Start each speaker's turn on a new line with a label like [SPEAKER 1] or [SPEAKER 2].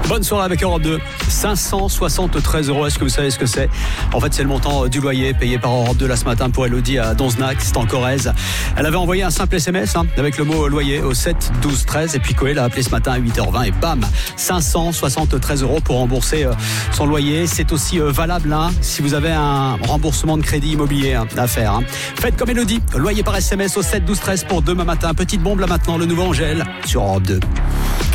[SPEAKER 1] Bonne soirée avec Europe 2. 573 €. Est-ce que vous savez ce que c'est? En fait, c'est le montant du loyer payé par Europe 2 là ce matin pour Elodie à Donzenac, c'est en Corrèze. Elle avait envoyé un simple SMS avec le mot loyer au 7 12 13 et puis Coé l'a appelé ce matin à 8h20 et bam, 573 € pour rembourser son loyer. C'est aussi valable si vous avez un remboursement de crédit immobilier à faire. Faites comme Elodie, loyer par SMS au 7 12 13 pour demain matin. Petite bombe là maintenant, le nouveau Angèle sur Europe 2.